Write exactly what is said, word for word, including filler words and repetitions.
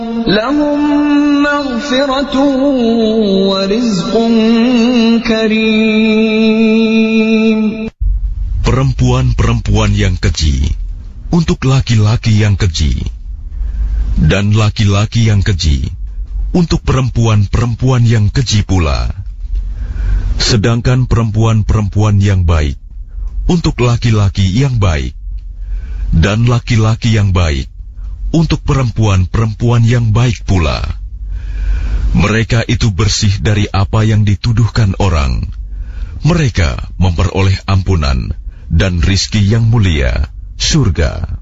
Lahum maghfiratun wa rizqun karim. Perempuan-perempuan yang keji untuk laki-laki yang keji, dan laki-laki yang keji untuk perempuan-perempuan yang keji pula. Sedangkan perempuan-perempuan yang baik untuk laki-laki yang baik, dan laki-laki yang baik untuk perempuan-perempuan yang baik pula. Mereka itu bersih dari apa yang dituduhkan orang. Mereka memperoleh ampunan dan rizki yang mulia, surga.